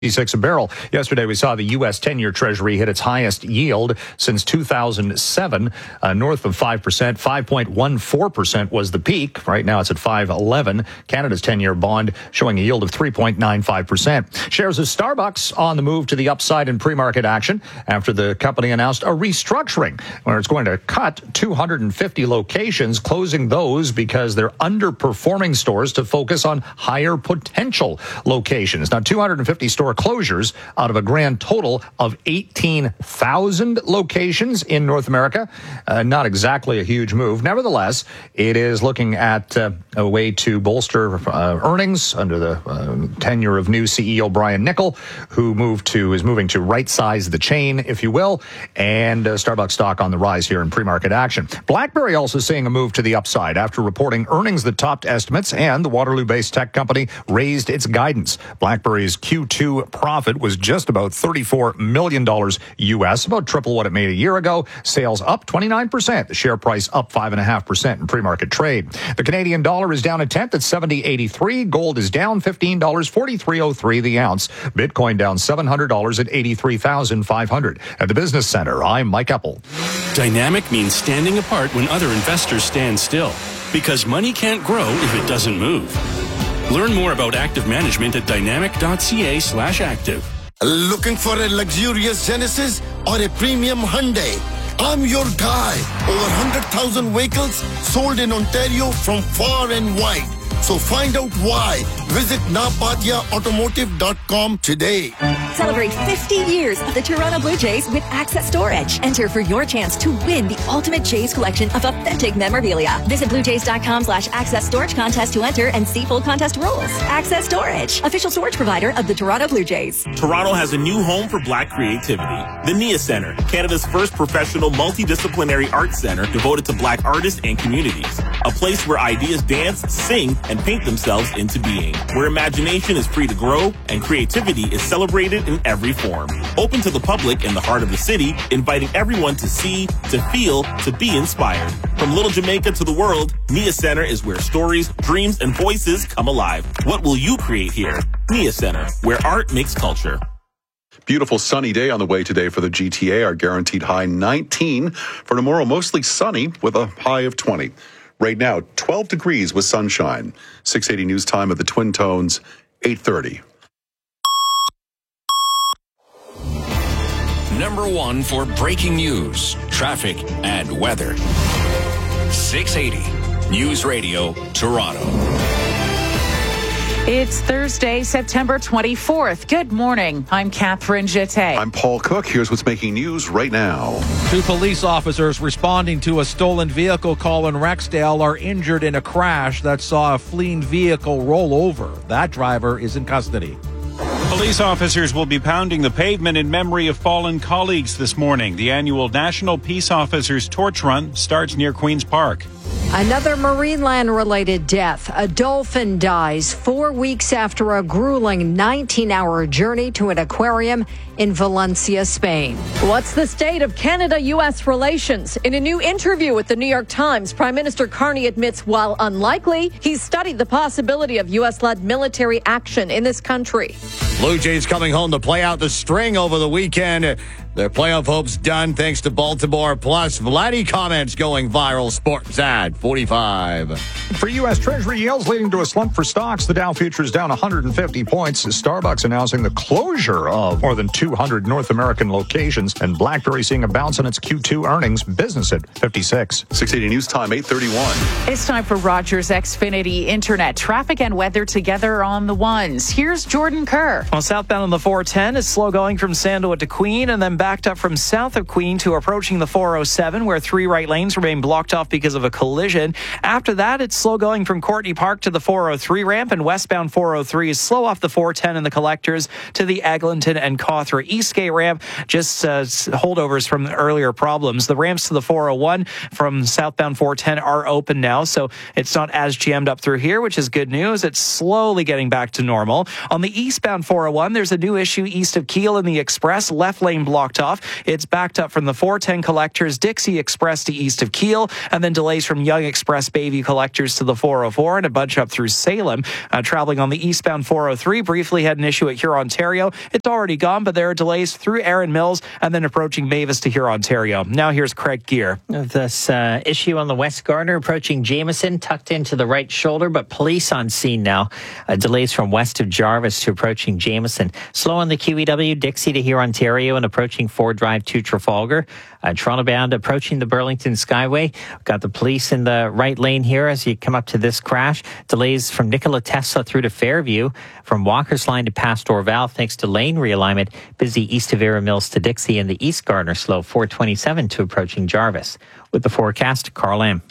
a barrel. Yesterday, we saw the U.S. 10-year Treasury hit its highest yield since 2007, north of 5%. 5.14% was the peak. Right now, it's at 5.11. Canada's 10-year bond showing a yield of 3.95%. Shares of Starbucks on the move to the upside in pre-market action after the company announced a restructuring where it's going to cut 250 locations, closing those because they're underperforming stores to focus on higher potential locations. Now, 250 store closures out of a grand total of 18,000 locations in North America. Not exactly a huge move. Nevertheless, it is looking at a way to bolster earnings under the tenure of new CEO Brian Niccol, who is moving to right-size the chain, if you will, and Starbucks stock on the rise here in pre-market action. BlackBerry also seeing a move to the upside after reporting earnings that topped estimates, and the Waterloo-based tech company raised its guidance. BlackBerry's Q2 profit was just about $34 million U.S., about triple what it made a year ago. Sales up 29%. The share price up 5.5% in pre-market trade. The Canadian dollar is down a tenth at 70.83. Gold is down $15, 43.03 the ounce. Bitcoin down $700 at 83,500. At the Business Center, I'm Mike Eppel. Dynamic means standing apart when other investors stand still, because money can't grow if it doesn't move. Learn more about active management at dynamic.ca/active. Looking for a luxurious Genesis or a premium Hyundai? I'm your guy. Over 100,000 vehicles sold in Ontario from far and wide. So find out why. Visit napatiaautomotive.com today. Celebrate 50 years of the Toronto Blue Jays with Access Storage. Enter for your chance to win the ultimate Jays collection of authentic memorabilia. Visit bluejays.com/access storage contest to enter and see full contest rules. Access Storage, official storage provider of the Toronto Blue Jays. Toronto has a new home for Black creativity. The NIA Centre, Canada's first professional multidisciplinary arts center devoted to Black artists and communities. A place where ideas dance, sing, and paint themselves into being. Where imagination is free to grow and creativity is celebrated in every form. Open to the public in the heart of the city, inviting everyone to see, to feel, to be inspired. From Little Jamaica to the world, NIA Centre is where stories, dreams, and voices come alive. What will you create here? NIA Centre, where art makes culture. Beautiful sunny day on the way today for the GTA. Our guaranteed high 19. For tomorrow, mostly sunny with a high of 20. Right now, 12 degrees with sunshine. 6:80 news time at the Twin Tones, 8:30. Number one for breaking news, traffic, and weather. 680 News Radio, Toronto. It's Thursday, September 24th. Good morning. I'm Catherine Jeté. I'm Paul Cook. Here's what's making news right now. 2 police officers responding to a stolen vehicle call in Rexdale are injured in a crash that saw a fleeing vehicle roll over. That driver is in custody. Police officers will be pounding the pavement in memory of fallen colleagues this morning. The annual National Peace Officers Torch Run starts near Queen's Park. Another Marineland-related death. A dolphin dies 4 weeks after a grueling 19-hour journey to an aquarium in Valencia, Spain. What's the state of Canada-U.S. relations? In a new interview with the New York Times, Prime Minister Carney admits while unlikely, he's studied the possibility of U.S.-led military action in this country. Blue Jays coming home to play out the string over the weekend. Their playoff hopes done thanks to Baltimore. Plus, Vladdy comments going viral. Sports at 45. For U.S. Treasury yields leading to a slump for stocks, the Dow futures down 150 points. Starbucks announcing the closure of more than 200 North American locations, and BlackBerry seeing a bounce in its Q2 earnings. Business at 56. 680 news time, 8:31. It's time for Rogers Xfinity Internet. Traffic and weather together on the ones. Here's Jordan Kerr. Well, southbound on the 410 is slow going from Sandalwood to Queen, and then backed up from south of Queen to approaching the 407, where 3 right lanes remain blocked off because of a collision. After that, it's slow going from Courtney Park to the 403 ramp, and westbound 403 is slow off the 410 and the collectors to the Eglinton and Cawthra Eastgate ramp. Just holdovers from the earlier problems. The ramps to the 401 from southbound 410 are open now, so it's not as jammed up through here, which is good news. It's slowly getting back to normal. On the eastbound 401, there's a new issue east of Kiel in the Express. Left lane blocked blocked off. It's backed up from the 410 collectors, Dixie Express to east of Kiel, and then delays from Young Express Bayview collectors to the 404 and a bunch up through Salem. Traveling on the eastbound 403 briefly had an issue at Huron-Ontario. It's already gone, but there are delays through Erin Mills and then approaching Mavis to Huron-Ontario. Now here's Craig Gear. This issue on the West Gardner approaching Jameson, tucked into the right shoulder, but police on scene now. Delays from west of Jarvis to approaching Jameson. Slow on the QEW, Dixie to Huron-Ontario and approaching Ford Drive to Trafalgar. Toronto bound approaching the Burlington Skyway. Got the police in the right lane here as you come up to this crash. Delays from Nikola Tesla through to Fairview. From Walker's Line to past Dorval thanks to lane realignment. Busy east of Erin Mills to Dixie and the East Gardner slow 427 to approaching Jarvis. With the forecast, Carl Lamb.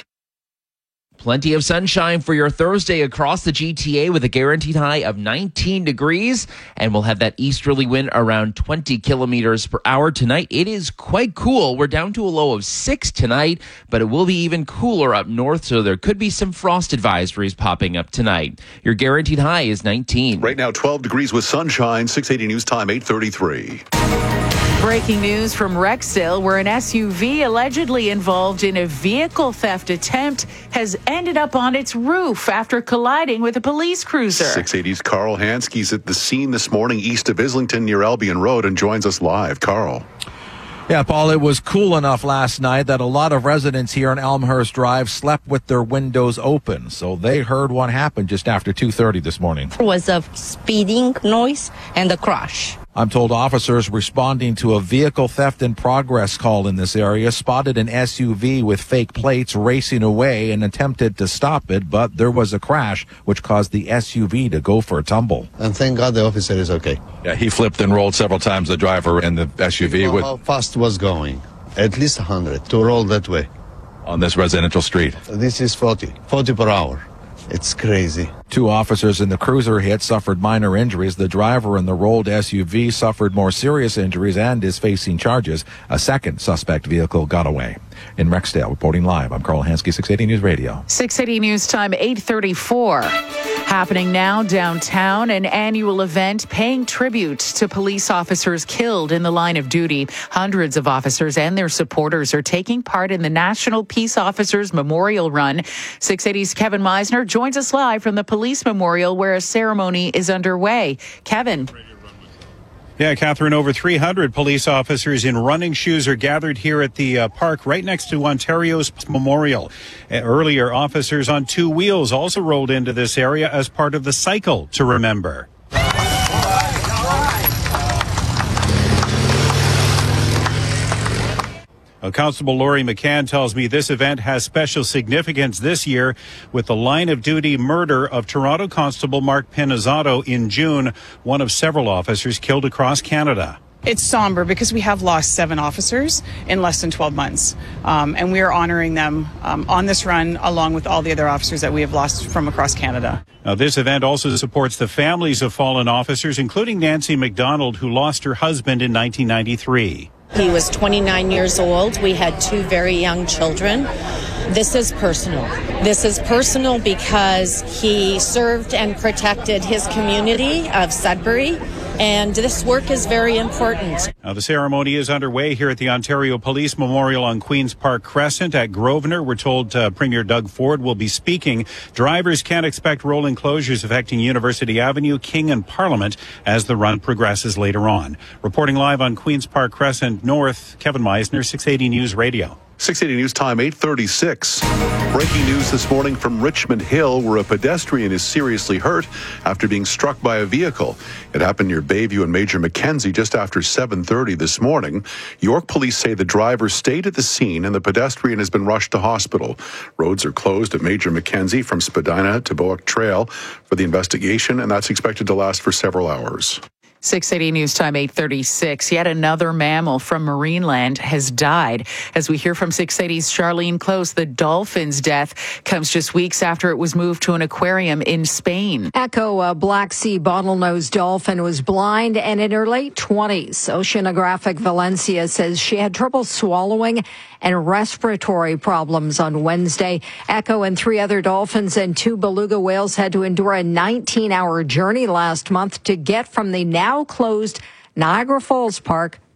Plenty of sunshine for your Thursday across the GTA with a guaranteed high of 19 degrees. And we'll have that easterly wind around 20 kilometers per hour tonight. It is quite cool. We're down to a low of 6 tonight, but it will be even cooler up north, so there could be some frost advisories popping up tonight. Your guaranteed high is 19. Right now, 12 degrees with sunshine. 680 News Time, 8:33. Breaking news from Rexdale, where an SUV allegedly involved in a vehicle theft attempt has ended up on its roof after colliding with a police cruiser. 680's Carl Hansky's at the scene this morning east of Islington near Albion Road and joins us live. Carl. Yeah, Paul, it was cool enough last night that a lot of residents here on Elmhurst Drive slept with their windows open. So they heard what happened just after 2:30 this morning. There was a speeding noise and a crash. I'm told officers responding to a vehicle theft in progress call in this area spotted an SUV with fake plates racing away and attempted to stop it, but there was a crash which caused the SUV to go for a tumble. And thank God the officer is okay. Yeah, he flipped and rolled several times, the driver in the SUV. How fast was going? At least 100 to roll that way. On this residential street? This is 40 per hour. It's crazy. 2 officers in the cruiser hit suffered minor injuries. The driver in the rolled SUV suffered more serious injuries and is facing charges. A second suspect vehicle got away. In Rexdale, reporting live, I'm Carl Hansky, 680 News Radio. 680 News Time, 8:34. Happening now downtown, an annual event paying tribute to police officers killed in the line of duty. Hundreds of officers and their supporters are taking part in the National Peace Officers Memorial Run. 680's Kevin Meisner joins us live from the Police Memorial, where a ceremony is underway. Kevin. Yeah, Catherine, over 300 police officers in running shoes are gathered here at the park right next to Ontario's Memorial. Earlier, officers on 2 wheels also rolled into this area as part of the Cycle to Remember. Constable Laurie McCann tells me this event has special significance this year with the line of duty murder of Toronto Constable Mark Pinizzato in June, one of several officers killed across Canada. It's somber because we have lost 7 officers in less than 12 months, and we are honoring them on this run along with all the other officers that we have lost from across Canada. Now, this event also supports the families of fallen officers, including Nancy McDonald, who lost her husband in 1993. He was 29 years old. We had 2 very young children. This is personal. This is personal because he served and protected his community of Sudbury, and this work is very important. Now, the ceremony is underway here at the Ontario Police Memorial on Queen's Park Crescent at Grosvenor. We're told Premier Doug Ford will be speaking. Drivers can't expect rolling closures affecting University Avenue, King and Parliament as the run progresses later on. Reporting live on Queen's Park Crescent North, Kevin Meisner, 680 News Radio. 680 News Time, 8:36. Breaking news this morning from Richmond Hill, where a pedestrian is seriously hurt after being struck by a vehicle. It happened near Bayview and Major Mackenzie just after 7:30 this morning. York police say the driver stayed at the scene and the pedestrian has been rushed to hospital. Roads are closed at Major Mackenzie from Spadina to Boak Trail for the investigation, and that's expected to last for several hours. 680 News Time, 8:36. Yet another mammal from Marineland has died. As we hear from 680's Charlene Close, the dolphin's death comes just weeks after it was moved to an aquarium in Spain. Echo, a Black Sea bottlenose dolphin, was blind and in her late 20s. Oceanographic Valencia says she had trouble swallowing and respiratory problems on Wednesday. Echo and 3 other dolphins and 2 beluga whales had to endure a 19-hour journey last month to get from the now closed Niagara Falls Park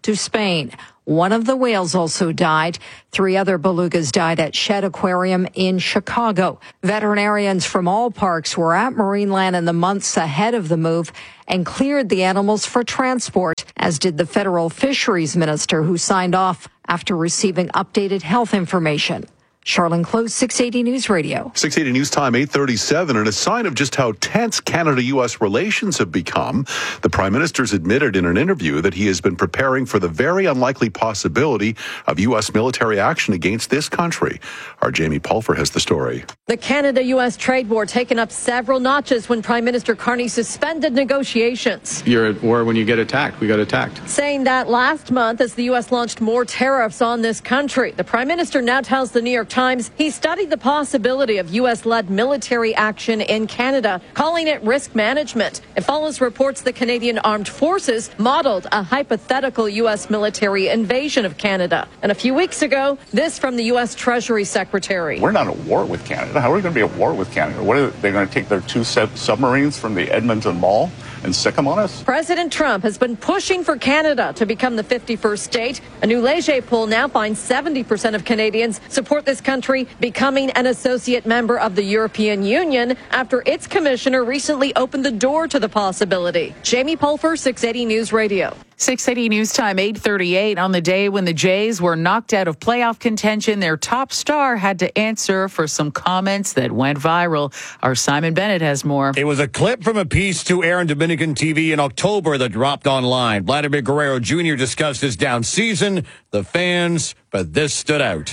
to Spain. One of the whales also died. 3 other belugas died at Shedd Aquarium in Chicago. Veterinarians from all parks were at Marineland in the months ahead of the move and cleared the animals for transport, as did the federal fisheries minister, who signed off after receiving updated health information. Charlene Close, 680 News Radio. 680 News Time, 8:37, and a sign of just how tense Canada-U.S. relations have become. The Prime Minister's admitted in an interview that he has been preparing for the very unlikely possibility of U.S. military action against this country. Our Jamie Pulfer has the story. The Canada-U.S. trade war taken up several notches when Prime Minister Carney suspended negotiations. You're at war when you get attacked. We got attacked. Saying that last month as the U.S. launched more tariffs on this country. The Prime Minister now tells the New York Times he studied the possibility of U.S.-led military action in Canada, calling it risk management. It follows reports the Canadian Armed Forces modeled a hypothetical U.S. military invasion of Canada. And a few weeks ago, this from the U.S. Treasury Secretary. We're not at war with Canada. How are we going to be at war with Canada? What are they going to take their 2 submarines from the Edmonton Mall and sick them on us? President Trump has been pushing for Canada to become the 51st state. A new Leger poll now finds 70% of Canadians support this country becoming an associate member of the European Union after its commissioner recently opened the door to the possibility. Jamie Pulfer, 680 News Radio. 680 News Time, 8:38. On the day when the Jays were knocked out of playoff contention, their top star had to answer for some comments that went viral. Our Simon Bennett has more. It was a clip from a piece to air on Dominican TV in October that dropped online. Vladimir Guerrero Jr. discussed his down season, the fans, but this stood out.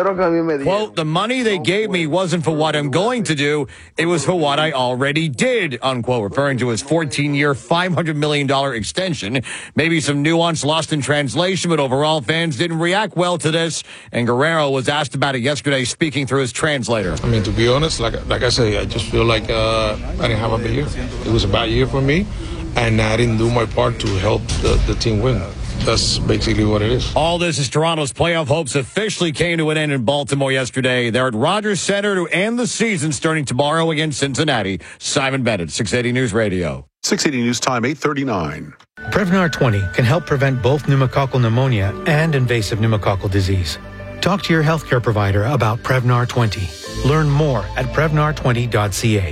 Quote, the money they gave me wasn't for what I'm going to do. It was for what I already did, unquote, referring to his 14-year, $500 million extension. Maybe some nuance lost in translation, but overall fans didn't react well to this. And Guerrero was asked about it yesterday, speaking through his translator. I mean, to be honest, like I say, I just feel like I didn't have a bad year. It was a bad year for me, and I didn't do my part to help the team win. That's basically what it is. All this as Toronto's playoff hopes officially came to an end in Baltimore yesterday. They're at Rogers Center to end the season starting tomorrow against Cincinnati. Simon Bennett, 680 News Radio. 680 News Time, 8:39. Prevnar 20 can help prevent both pneumococcal pneumonia and invasive pneumococcal disease. Talk to your healthcare provider about Prevnar 20. Learn more at Prevnar20.ca.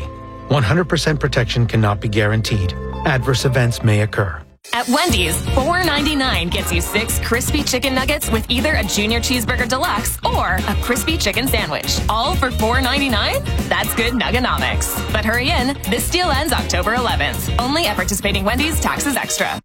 100% protection cannot be guaranteed. Adverse events may occur. At Wendy's, $4.99 gets you 6 crispy chicken nuggets with either a Junior Cheeseburger Deluxe or a crispy chicken sandwich. All for $4.99? That's good nuggenomics. But hurry in, this deal ends October 11th. Only at participating Wendy's, taxes extra.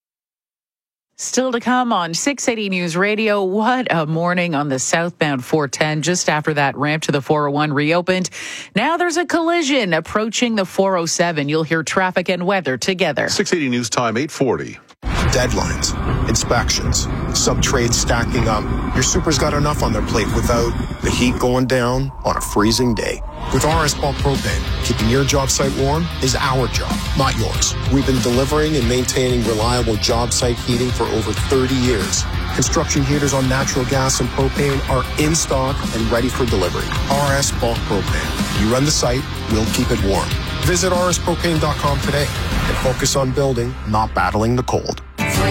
Still to come on 680 News Radio. What a morning on the southbound 410 just after that ramp to the 401 reopened. Now there's a collision approaching the 407. You'll hear traffic and weather together. 680 News Time, 8:40. Deadlines, inspections, sub-trades stacking up. Your super's got enough on their plate without the heat going down on a freezing day. With RS Bulk Propane, keeping your job site warm is our job, not yours. We've been delivering and maintaining reliable job site heating for over 30 years. Construction heaters on natural gas and propane are in stock and ready for delivery. RS Bulk Propane. You run the site, we'll keep it warm. Visit rspropane.com today and focus on building, not battling the cold.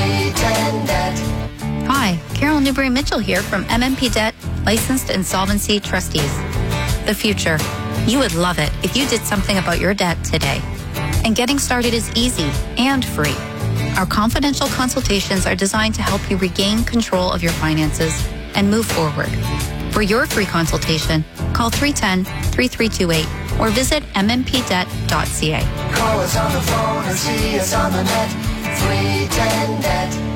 Hi, Carol Newberry-Mitchell here from MMP Debt, Licensed Insolvency Trustees. The future. You would love it if you did something about your debt today. And getting started is easy and free. Our confidential consultations are designed to help you regain control of your finances and move forward. For your free consultation, call 310-3328 or visit mmpdebt.ca. Call us on the phone or see us on the net. 310-NET.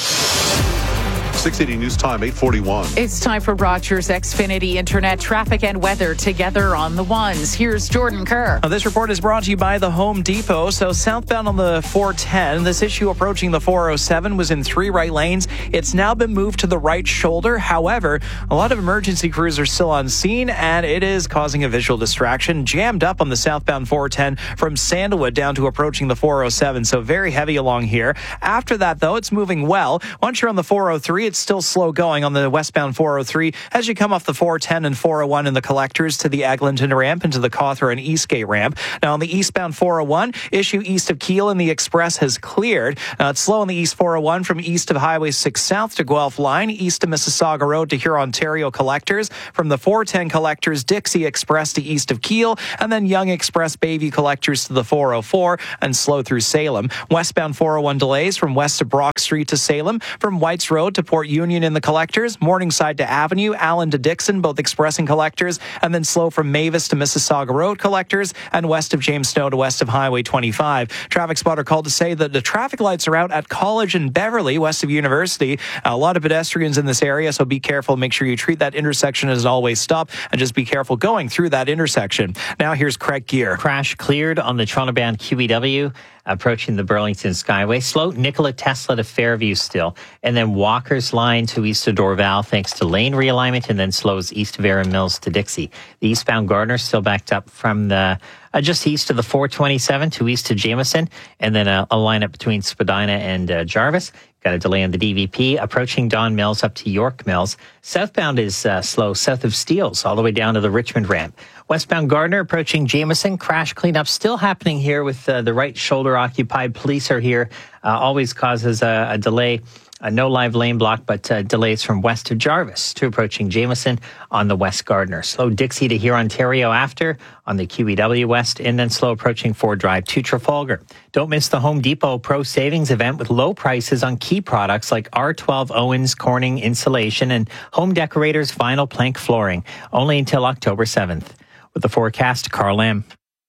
680 News Time, 8:41. It's time for Rogers Xfinity Internet traffic and weather together on the ones. Here's Jordan Kerr. This report is brought to you by the Home Depot. So southbound on the 410, this issue approaching the 407 was in 3 right lanes. It's now been moved to the right shoulder. However, a lot of emergency crews are still on scene, and it is causing a visual distraction. Jammed up on the southbound 410 from Sandalwood down to approaching the 407. So very heavy along here. After that, though, it's moving well. Once you're on the 403, it's still slow going on the westbound 403 as you come off the 410 and 401 in the collectors to the Eglinton ramp into the Cawthron and Eastgate ramp. Now on the eastbound 401, issue east of Kiel and the Express has cleared. Now it's slow on the east 401 from east of Highway 6 South to Guelph Line, east of Mississauga Road to Huron-Ontario collectors, from the 410 collectors Dixie Express to east of Kiel, and then Young Express Bayview collectors to the 404 and slow through Salem. Westbound 401 delays from west of Brock Street to Salem, from Whites Road to Port Union in the collectors, Morningside to Avenue, Allen to Dixon, both expressing collectors, and then slow from Mavis to Mississauga Road collectors, and west of James Snow to west of Highway 25. Traffic spotter called to say that the traffic lights are out at College and Beverly, west of University. A lot of pedestrians in this area, so be careful. Make sure you treat that intersection as an always stop, and just be careful going through that intersection. Now here's Craig Gear. Crash cleared on the Toronto-bound QEW, approaching the Burlington Skyway. Slow Nikola Tesla to Fairview still. And then Walker's line to east of Dorval thanks to lane realignment, and then slows east of Erin Mills to Dixie. The eastbound Gardner still backed up from the just east of the 427 to east to Jameson, and then a lineup between Spadina and Jarvis. Got a delay on the DVP approaching Don Mills up to York Mills. Southbound is slow south of Steeles all the way down to the Richmond ramp. Westbound Gardner approaching Jameson. Crash cleanup still happening here with the right shoulder occupied. Police are here. Always causes a delay. No live lane block, but delays from west of Jarvis to approaching Jameson on the West Gardner. Slow Dixie to Huron-Ontario after on the QEW West, and then slow approaching Ford Drive to Trafalgar. Don't miss the Home Depot Pro Savings event with low prices on key products like R12 Owens Corning insulation and Home Decorators vinyl plank flooring. Only until October 7th. With the forecast, Carl Lamb.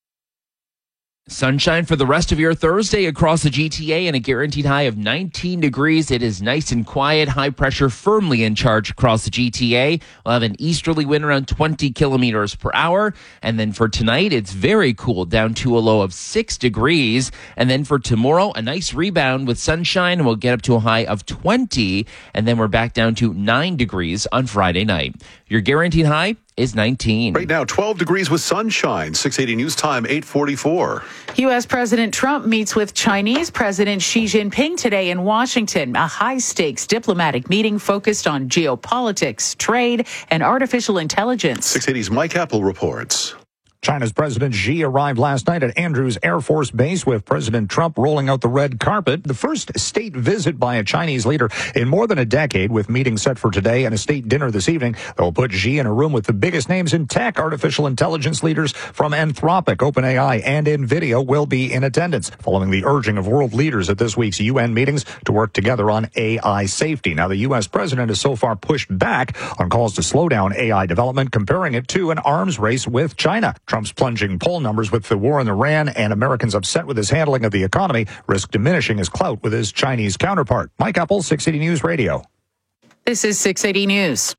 Sunshine for the rest of your Thursday across the GTA and a guaranteed high of 19 degrees. It is nice and quiet. High pressure firmly in charge across the GTA. We'll have an easterly wind around 20 kilometers per hour. And then for tonight, it's very cool, down to a low of 6 degrees. And then for tomorrow, a nice rebound with sunshine, and we'll get up to a high of 20. And then we're back down to 9 degrees on Friday night. Your guaranteed high is 19. Right now, 12 degrees with sunshine. 680 News Time, 8:44. U.S. President Trump meets with Chinese President Xi Jinping today in Washington. A high-stakes diplomatic meeting focused on geopolitics, trade, and artificial intelligence. 680's Mike Apple reports. China's President Xi arrived last night at Andrews Air Force Base with President Trump rolling out the red carpet. The first state visit by a Chinese leader in more than a decade, with meetings set for today and a state dinner this evening that will put Xi in a room with the biggest names in tech. Artificial intelligence leaders from Anthropic, OpenAI, and NVIDIA will be in attendance, following the urging of world leaders at this week's UN meetings to work together on AI safety. Now, the U.S. president has so far pushed back on calls to slow down AI development, comparing it to an arms race with China. Trump's plunging poll numbers with the war in Iran and Americans upset with his handling of the economy risk diminishing his clout with his Chinese counterpart. Mike Apple, 680 News Radio. This is 680 News.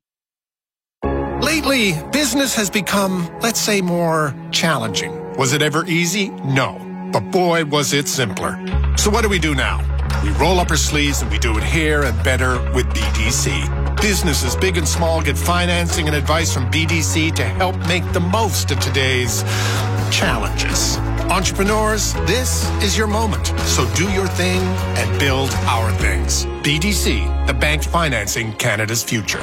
Lately, business has become, let's say, more challenging. Was it ever easy? No. But boy, was it simpler. So what do we do now? We roll up our sleeves and we do it here and better with BDC. Businesses, big and small, get financing and advice from BDC to help make the most of today's challenges. Entrepreneurs, this is your moment. So do your thing and build our things. BDC, the bank financing Canada's future.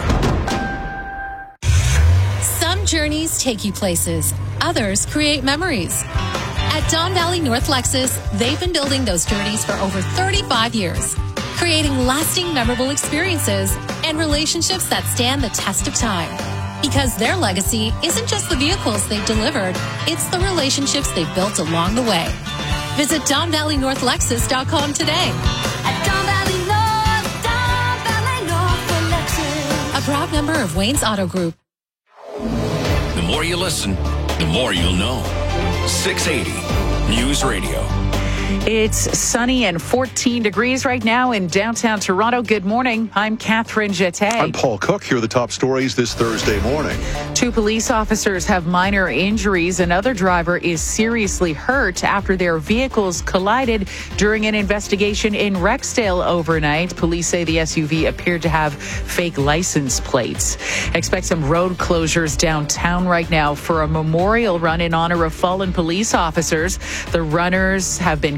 Some journeys take you places. Others create memories. At Don Valley North Lexus, they've been building those journeys for over 35 years, creating lasting, memorable experiences and relationships that stand the test of time. Because their legacy isn't just the vehicles they've delivered, it's the relationships they've built along the way. Visit DonValleyNorthLexus.com today. At Don Valley North Lexus. A proud member of Wayne's Auto Group. The more you listen, the more you'll know. 680 News Radio. It's sunny and 14 degrees right now in downtown Toronto. Good morning. I'm Catherine Jeté. I'm Paul Cook. Here are the top stories this Thursday morning. 2 police officers have minor injuries. Another driver is seriously hurt after their vehicles collided during an investigation in Rexdale overnight. Police say the SUV appeared to have fake license plates. Expect some road closures downtown right now for a memorial run in honor of fallen police officers. The runners have been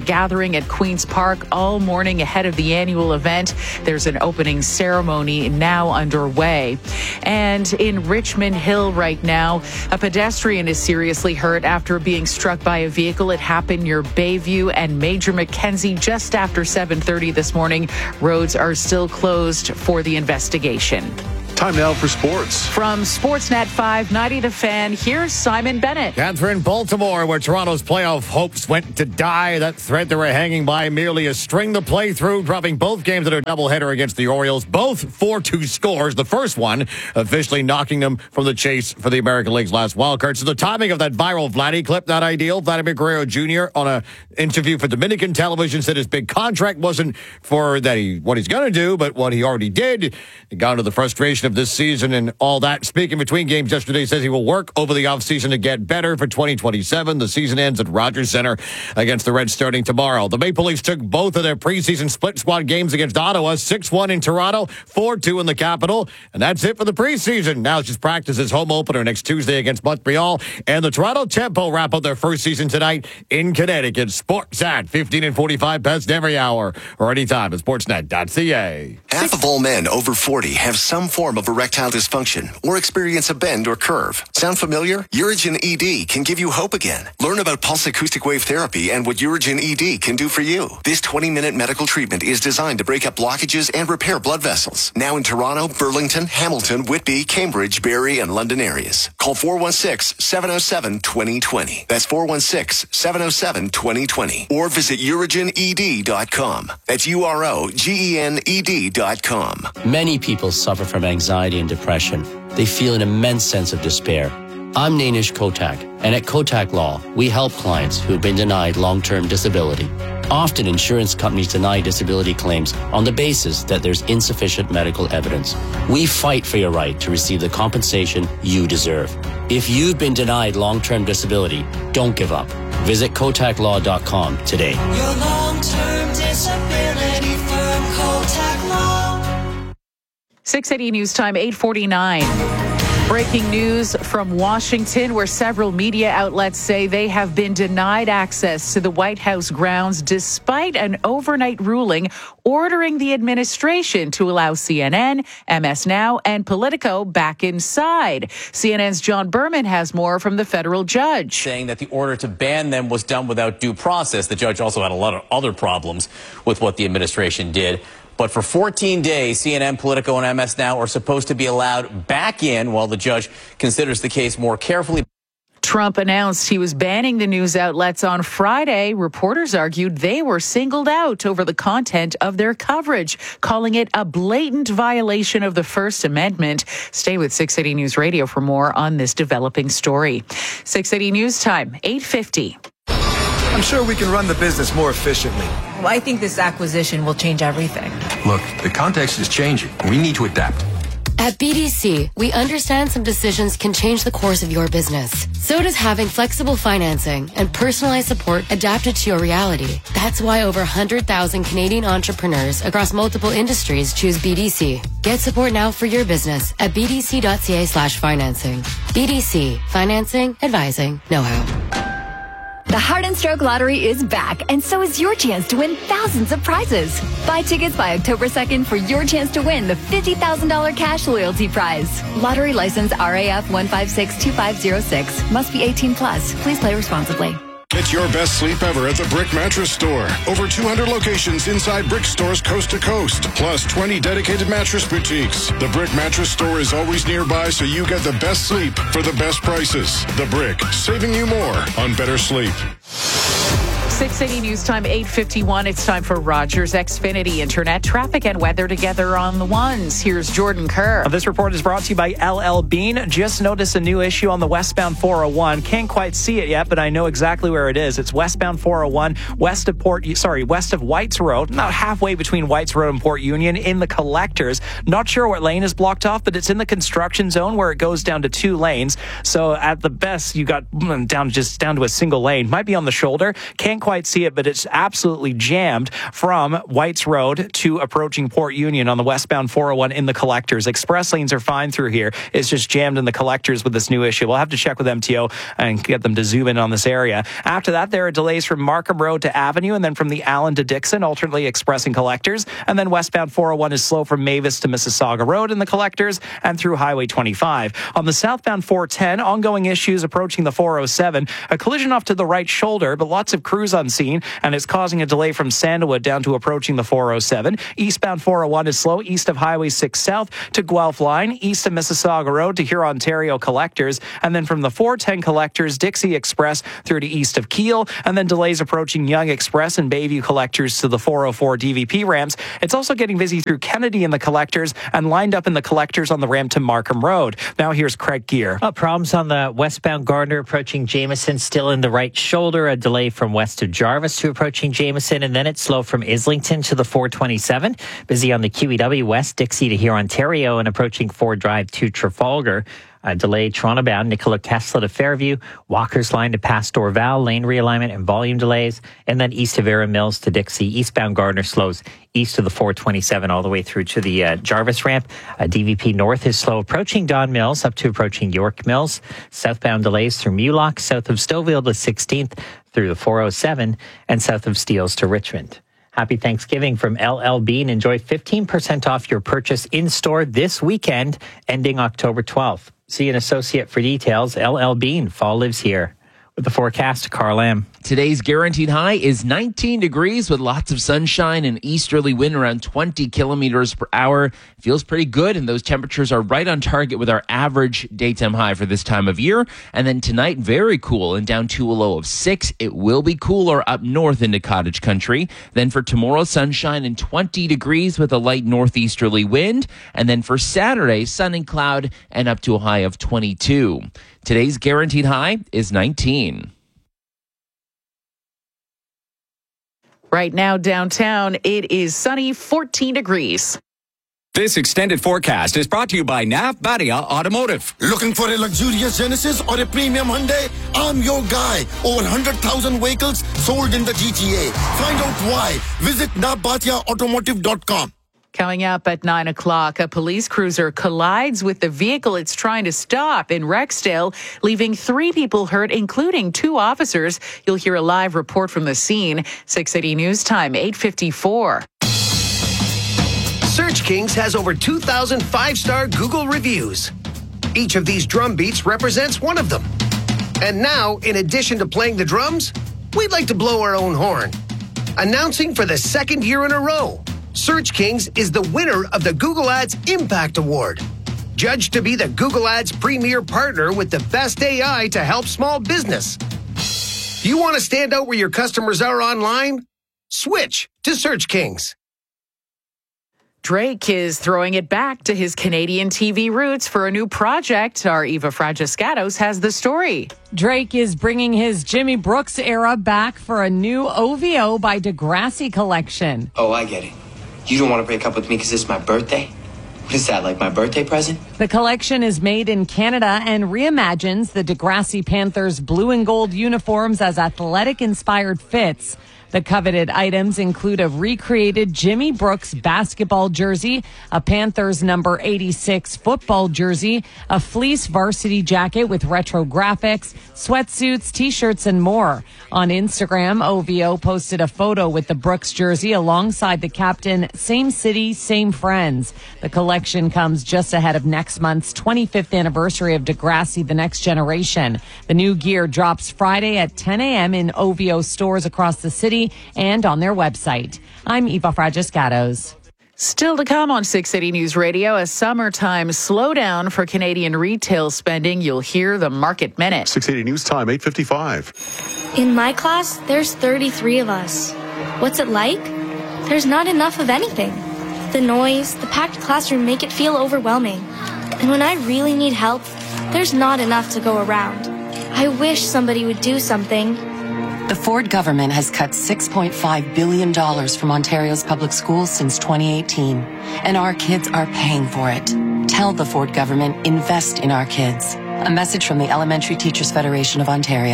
gathering at Queen's Park all morning ahead of the annual event. There's an opening ceremony now underway. And in Richmond Hill right now, a pedestrian is seriously hurt after being struck by a vehicle. It happened near Bayview and Major Mackenzie just after 7:30 this morning. Roads are still closed for the investigation. Time now for sports. From Sportsnet 590 The Fan, here's Simon Bennett. Catherine, Baltimore, where Toronto's playoff hopes went to die. That thread they were hanging by merely a string to play through, dropping both games in a doubleheader against the Orioles. Both 4-2 scores. The first one officially knocking them from the chase for the American League's last wildcard. So the timing of that viral Vladdy clip, not ideal. Vladimir Guerrero Jr. on an interview for Dominican television said his big contract wasn't for what he's going to do, but what he already did. It got into the frustration of this season and all that. Speaking between games yesterday, says he will work over the offseason to get better for 2027. The season ends at Rogers Center against the Reds starting tomorrow. The Maple Leafs took both of their preseason split squad games against Ottawa, 6-1 in Toronto, 4-2 in the capital, and that's it for the preseason. Now it's just practice's home opener next Tuesday against Montreal, and the Toronto Tempo wrap up their first season tonight in Connecticut. Sportsnet, 15 and 45 past every hour or anytime at sportsnet.ca. Half of all men over 40 have some form of erectile dysfunction or experience a bend or curve. Sound familiar? Urigen ED can give you hope again. Learn about pulse acoustic wave therapy and what Urigen ED can do for you. This 20-minute medical treatment is designed to break up blockages and repair blood vessels. Now in Toronto, Burlington, Hamilton, Whitby, Cambridge, Barrie, and London areas. Call 416-707-2020. That's 416-707-2020. Or visit urigened.com. That's UROGENED.com. Many people suffer from anxiety and depression. They feel an immense sense of despair. I'm Nainish Kotak, and at Kotak Law, we help clients who have been denied long-term disability. Often, insurance companies deny disability claims on the basis that there's insufficient medical evidence. We fight for your right to receive the compensation you deserve. If you've been denied long-term disability, don't give up. Visit KotakLaw.com today. Your long-term disability firm, Kotak Law. 680 News Time, 8:49. Breaking news from Washington, where several media outlets say they have been denied access to the White House grounds despite an overnight ruling ordering the administration to allow CNN, MS Now, and Politico back inside. CNN's John Berman has more from the federal judge. Saying that the order to ban them was done without due process. The judge also had a lot of other problems with what the administration did. But for 14 days, CNN, Politico, and MS Now are supposed to be allowed back in while the judge considers the case more carefully. Trump announced he was banning the news outlets on Friday. Reporters argued they were singled out over the content of their coverage, calling it a blatant violation of the First Amendment. Stay with 680 News Radio for more on this developing story. 680 News Time, 8:50. I'm sure we can run the business more efficiently. Well, I think this acquisition will change everything. Look, the context is changing. We need to adapt. At BDC, we understand some decisions can change the course of your business. So does having flexible financing and personalized support adapted to your reality. That's why over 100,000 Canadian entrepreneurs across multiple industries choose BDC. Get support now for your business at bdc.ca/financing. BDC, financing, advising, know-how. The Heart and Stroke Lottery is back, and so is your chance to win thousands of prizes. Buy tickets by October 2nd for your chance to win the $50,000 cash loyalty prize. Lottery license RAF 1562506. Must be 18 plus. Please play responsibly. Get your best sleep ever at the Brick Mattress Store. Over 200 locations inside Brick stores coast to coast, plus 20 dedicated mattress boutiques. The Brick Mattress Store is always nearby, so you get the best sleep for the best prices. The Brick, saving you more on better sleep. 680 News Time, 8:51. It's time for Rogers Xfinity Internet traffic and weather together on the ones. Here's Jordan Kerr. This report is brought to you by LL Bean. Just noticed a new issue on the westbound 401. Can't quite see it yet, but I know exactly where it is. It's westbound 401, west of Whites Road, about halfway between Whites Road and Port Union in the collectors. Not sure what lane is blocked off, but it's in the construction zone where it goes down to 2 lanes. So at the best, you got down to a single lane. Might be on the shoulder. Can't quite see it, but it's absolutely jammed from Whites Road to approaching Port Union on the westbound 401 in the collectors. Express lanes are fine through here. It's just jammed in the collectors with this new issue. We'll have to check with MTO and get them to zoom in on this area. After that, there are delays from Markham Road to Avenue, and then from the Allen to Dixon, alternately express and collectors. And then westbound 401 is slow from Mavis to Mississauga Road in the collectors and through Highway 25. On the southbound 410, ongoing issues approaching the 407. A collision off to the right shoulder, but lots of crews on scene, and it's causing a delay from Sandalwood down to approaching the 407. Eastbound 401 is slow east of Highway 6 South to Guelph Line, east of Mississauga Road to Huron-Ontario collectors, and then from the 410 collectors, Dixie Express through to east of Kiel, and then delays approaching Yonge Express and Bayview collectors to the 404 DVP ramps. It's also getting busy through Kennedy in the collectors and lined up in the collectors on the ramp to Markham Road. Now here's Craig Gear. Problems on the westbound Gardner approaching Jameson, still in the right shoulder. A delay from west of Jarvis to approaching Jameson, and then it's slow from Islington to the 427. Busy on the QEW West, Dixie to Huron-Ontario and approaching Ford Drive to Trafalgar. Delayed Toronto-bound Nikola Tesla to Fairview, Walker's Line to past Dorval, lane realignment and volume delays, and then east of Era Mills to Dixie. Eastbound Gardner slows east of the 427 all the way through to the Jarvis ramp. DVP North is slow approaching Don Mills up to approaching York Mills. Southbound delays through Mulock, south of Stouffville to 16th through the 407, and south of Steeles to Richmond. Happy Thanksgiving from LL Bean. Enjoy 15% off your purchase in-store this weekend, ending October 12th. See an associate for details. LL Bean, fall lives here. With the forecast, Carl M. Today's guaranteed high is 19 degrees with lots of sunshine and easterly wind around 20 kilometers per hour. Feels pretty good, and those temperatures are right on target with our average daytime high for this time of year. And then tonight, very cool and down to a low of 6. It will be cooler up north into cottage country. Then for tomorrow, sunshine and 20 degrees with a light northeasterly wind. And then for Saturday, sun and cloud and up to a high of 22. Today's guaranteed high is 19. Right now downtown, it is sunny, 14 degrees. This extended forecast is brought to you by Nav Badia Automotive. Looking for a luxurious Genesis or a premium Hyundai? I'm your guy. Over 100,000 vehicles sold in the GTA. Find out why. Visit navbadiaautomotive.com. Coming up at 9 o'clock, a police cruiser collides with the vehicle it's trying to stop in Rexdale, leaving 3 people hurt, including 2 officers. You'll hear a live report from the scene. 680 News Time, 8:54. Search Kings has over 2,000 5-star Google reviews. Each of these drum beats represents one of them. And now, in addition to playing the drums, we'd like to blow our own horn. Announcing for the 2nd year in a row, Search Kings is the winner of the Google Ads Impact Award. Judged to be the Google Ads premier partner with the best AI to help small business. You want to stand out where your customers are online? Switch to Search Kings. Drake is throwing it back to his Canadian TV roots for a new project. Our Eva Fragiscatos has the story. Drake is bringing his Jimmy Brooks era back for a new OVO by Degrassi collection. Oh, I get it. You don't want to break up with me because it's my birthday? What is that, like my birthday present? The collection is made in Canada and reimagines the Degrassi Panthers' blue and gold uniforms as athletic-inspired fits. The coveted items include a recreated Jimmy Brooks basketball jersey, a Panthers number 86 football jersey, a fleece varsity jacket with retro graphics, sweatsuits, t-shirts, and more. On Instagram, OVO posted a photo with the Brooks jersey alongside the captain, "Same city, same friends." The collection comes just ahead of next month's 25th anniversary of Degrassi: The Next Generation. The new gear drops Friday at 10 a.m. in OVO stores across the city and on their website. I'm Eva Fragiscatos. Still to come on 680 News Radio, a summertime slowdown for Canadian retail spending. You'll hear the Market Minute. 680 News Time, 8:55. In my class, there's 33 of us. What's it like? There's not enough of anything. The noise, the packed classroom make it feel overwhelming. And when I really need help, there's not enough to go around. I wish somebody would do something. The Ford government has cut $6.5 billion from Ontario's public schools since 2018, and our kids are paying for it. Tell the Ford government, invest in our kids. A message from the Elementary Teachers Federation of Ontario.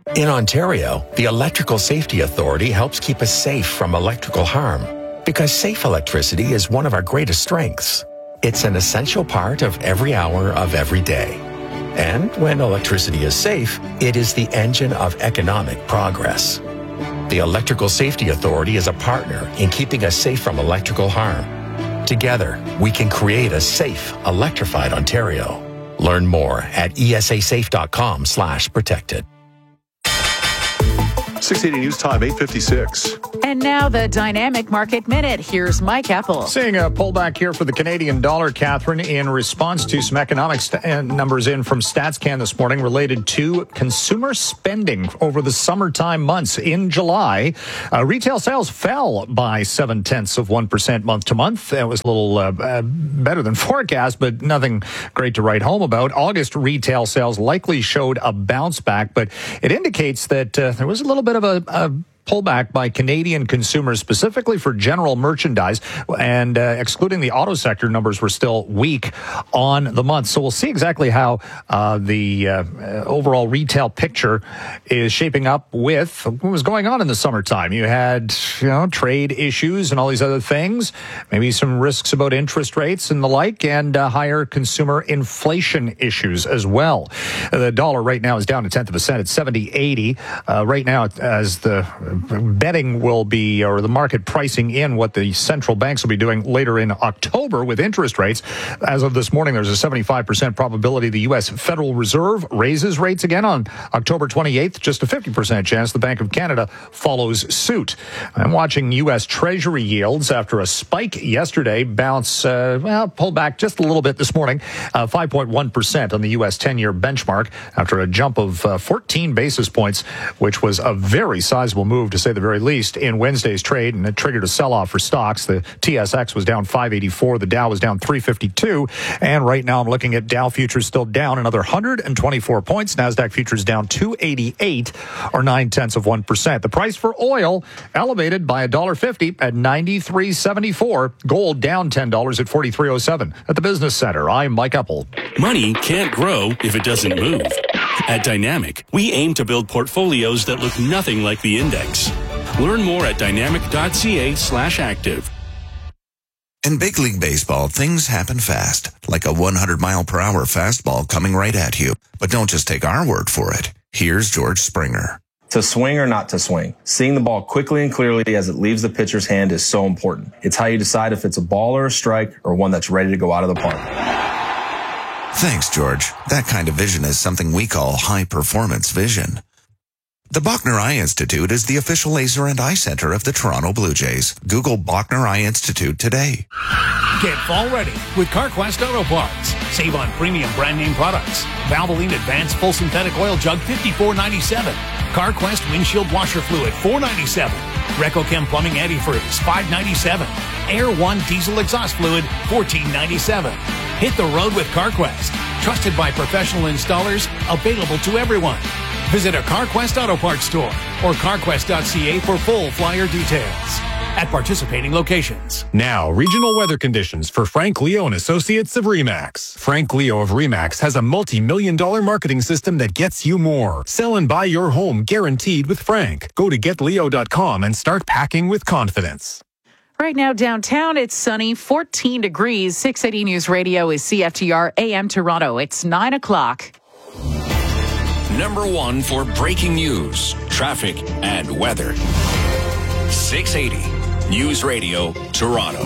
In Ontario, the Electrical Safety Authority helps keep us safe from electrical harm because safe electricity is one of our greatest strengths. It's an essential part of every hour of every day. And when electricity is safe, it is the engine of economic progress. The Electrical Safety Authority is a partner in keeping us safe from electrical harm. Together, we can create a safe, electrified Ontario. Learn more at esasafe.com/protected. 680 News Time, 8:56. And now the Dynamic Market Minute. Here's Mike Apple. Seeing a pullback here for the Canadian dollar, Catherine, in response to some economic numbers in from StatsCan this morning related to consumer spending over the summertime months. In July, retail sales fell by 0.7% month to month. That was a little better than forecast, but nothing great to write home about. August retail sales likely showed a bounce back, but it indicates that there was a little bit of a pullback by Canadian consumers, specifically for general merchandise, and excluding the auto sector, numbers were still weak on the month. So we'll see exactly how the overall retail picture is shaping up with what was going on in the summertime. You had, trade issues and all these other things, maybe some risks about interest rates and the like, and higher consumer inflation issues as well. The dollar right now is down 0.1 cent at 70.80. Right now, as the betting will be, or the market pricing in what the central banks will be doing later in October with interest rates. As of this morning, there's a 75% probability the U.S. Federal Reserve raises rates again on October 28th. Just a 50% chance the Bank of Canada follows suit. I'm watching U.S. Treasury yields after a spike yesterday bounce, pull back just a little bit this morning, 5.1% on the U.S. 10-year benchmark after a jump of 14 basis points, which was a very sizable move, to say the very least, in Wednesday's trade, and it triggered a sell-off for stocks. The TSX was down 584, the Dow was down 352, and right now I'm looking at Dow futures still down another 124 points. NASDAQ futures down 288, or 0.9%. The price for oil elevated by $1.50 at $93.74. Gold down $10 at $43.07. At the Business Center, I'm Mike Apple. Money can't grow if it doesn't move. At Dynamic, we aim to build portfolios that look nothing like the index. Learn more at dynamic.ca/active. In Big League Baseball, things happen fast, like a 100-mile-per-hour fastball coming right at you. But don't just take our word for it. Here's George Springer. To swing or not to swing, seeing the ball quickly and clearly as it leaves the pitcher's hand is so important. It's how you decide if it's a ball or a strike or one that's ready to go out of the park. Thanks, George. That kind of vision is something we call high-performance vision. The Bachner Eye Institute is the official laser and eye center of the Toronto Blue Jays. Google Bachner Eye Institute today. Get fall ready with CarQuest Auto Parts. Save on premium brand name products. Valvoline Advanced Full Synthetic Oil Jug, $54.97. CarQuest Windshield Washer Fluid, $4.97. RecoChem Plumbing Antifreeze, $5.97. Air One Diesel Exhaust Fluid, $14.97. Hit the road with CarQuest. Trusted by professional installers, available to everyone. Visit a CarQuest Auto Parts store or carquest.ca for full flyer details at participating locations. Now, regional weather conditions for Frank Leo and Associates of RE/MAX. Frank Leo of RE/MAX has a multi-million-dollar marketing system that gets you more. Sell and buy your home guaranteed with Frank. Go to getleo.com and start packing with confidence. Right now downtown, it's sunny, 14 degrees. 680 News Radio is CFTR AM Toronto. It's 9 o'clock. Number one for breaking news, traffic, and weather. 680 News Radio, Toronto.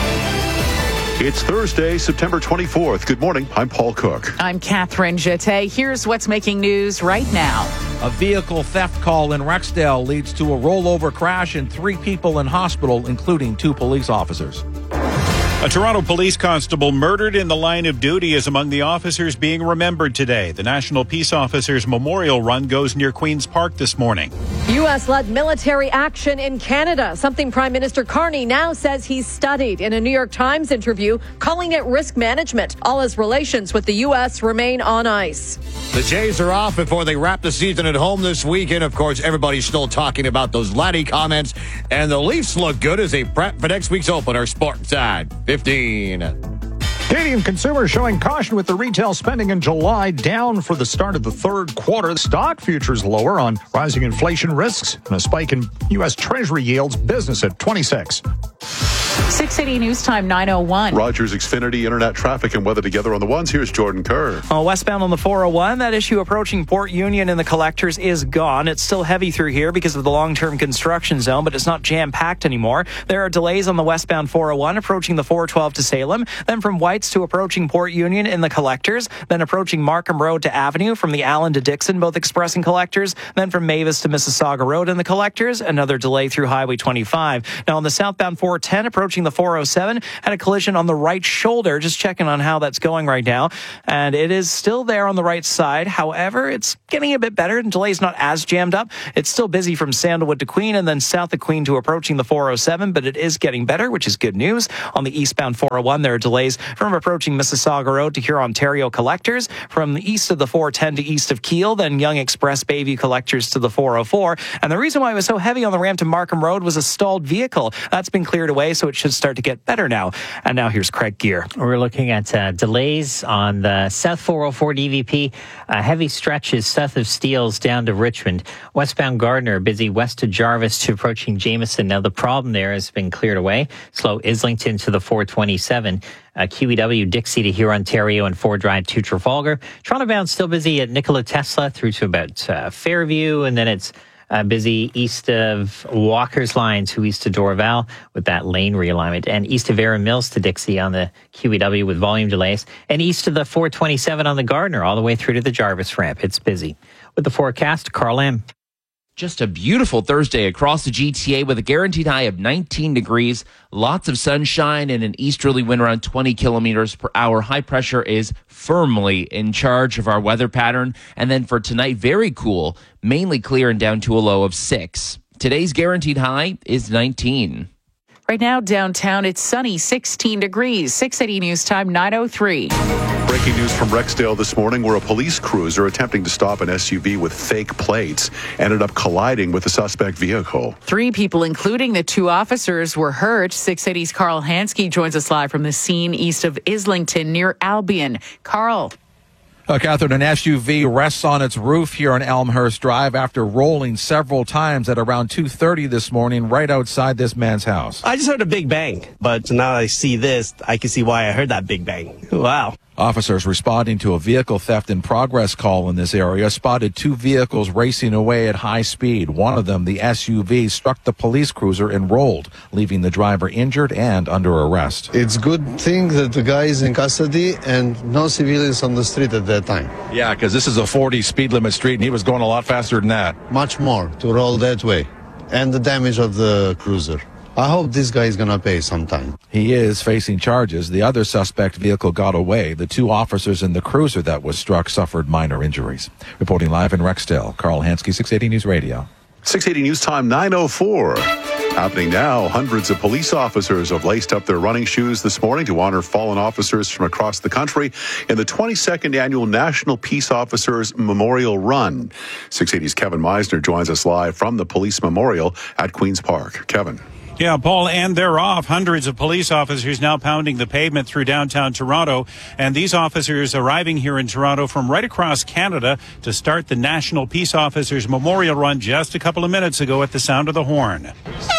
It's Thursday, September 24th. Good morning. I'm Paul Cook. I'm Catherine Jeté. Here's what's making news right now. A vehicle theft call in Rexdale leads to a rollover crash and 3 people in hospital, including 2 police officers. A Toronto police constable murdered in the line of duty is among the officers being remembered today. The National Peace Officers Memorial Run goes near Queen's Park this morning. U.S.-led military action in Canada, something Prime Minister Carney now says he's studied in a New York Times interview, calling it risk management. All his relations with the U.S. remain on ice. The Jays are off before they wrap the season at home this weekend. Of course, everybody's still talking about those Laddie comments. And the Leafs look good as they prep for next week's opener. Sportside 15. Canadian consumers showing caution with the retail spending in July, down for the start of the third quarter. Stock futures lower on rising inflation risks and a spike in U.S. Treasury yields. Business at 26. 680 News Time 9:01. Rogers Xfinity internet traffic and weather together on the ones. Here's Jordan Kerr. Westbound on the 401, that issue approaching Port Union and the collectors is gone. It's still heavy through here because of the long-term construction zone, but it's not jam-packed anymore. There are delays on the westbound 401 approaching the 412 to Salem, then from Whites to approaching Port Union in the collectors, then approaching Markham Road to Avenue from the Allen to Dixon, both expressing collectors, then from Mavis to Mississauga Road in the collectors, another delay through Highway 25. Now on the southbound 410 approaching the 407, had a collision on the right shoulder, just checking on how that's going right now, and it is still there on the right side. However, it's getting a bit better and delay's not as jammed up. It's still busy from Sandalwood to Queen and then south of Queen to approaching the 407, but it is getting better, which is good news. On the eastbound 401, there are delays from approaching Mississauga Road to Huron-Ontario collectors, from the east of the 410 to east of Kiel, then Young Express Bayview collectors to the 404. And the reason why it was so heavy on the ramp to Markham Road was a stalled vehicle. That's been cleared away, so it should start to get better now. And now here's Craig Gear. We're looking at delays on the South 404 DVP. Heavy stretches south of Steeles down to Richmond. Westbound Gardiner, busy west of Jarvis to approaching Jameson. Now the problem there has been cleared away. Slow Islington to the 427. QEW Dixie to Huron-Ontario and Ford Drive to Trafalgar. Toronto bound still busy at Nikola Tesla through to about Fairview, and then it's busy east of Walker's Line to east of Dorval with that lane realignment, and east of Erin Mills to Dixie on the QEW with volume delays, and east of the 427 on the Gardiner all the way through to the Jarvis ramp. It's busy. With the forecast, Carl M. Just a beautiful Thursday across the GTA with a guaranteed high of 19 degrees, lots of sunshine and an easterly wind around 20 kilometers per hour. High pressure is firmly in charge of our weather pattern. And then for tonight, very cool, mainly clear and down to a low of 6. Today's guaranteed high is 19. Right now, downtown, it's sunny, 16 degrees. 680 News Time 9:03. Breaking news from Rexdale this morning, where a police cruiser attempting to stop an SUV with fake plates ended up colliding with a suspect vehicle. 3 people, including the 2 officers, were hurt. 680's Carl Hansky joins us live from the scene east of Islington near Albion. Carl. Catherine, an SUV rests on its roof here on Elmhurst Drive after rolling several times at around 2:30 this morning right outside this man's house. I just heard a big bang, but now that I see this, I can see why I heard that big bang. Wow. Officers responding to a vehicle theft in progress call in this area spotted 2 vehicles racing away at high speed. One of them, the SUV, struck the police cruiser and rolled, leaving the driver injured and under arrest. It's a good thing that the guy is in custody and no civilians on the street at that time. Yeah, because this is a 40 speed limit street and he was going a lot faster than that. Much more to roll that way. And the damage of the cruiser. I hope this guy is going to pay sometime. He is facing charges. The other suspect vehicle got away. The 2 officers in the cruiser that was struck suffered minor injuries. Reporting live in Rexdale, Carl Hansky, 680 News Radio. 680 News Time 9:04. Happening now, hundreds of police officers have laced up their running shoes this morning to honor fallen officers from across the country in the 22nd Annual National Peace Officers Memorial Run. 680's Kevin Meisner joins us live from the Police Memorial at Queen's Park. Kevin. Yeah, Paul, and they're off. Hundreds of police officers now pounding the pavement through downtown Toronto. And these officers arriving here in Toronto from right across Canada to start the National Peace Officers Memorial Run just a couple of minutes ago at the sound of the horn.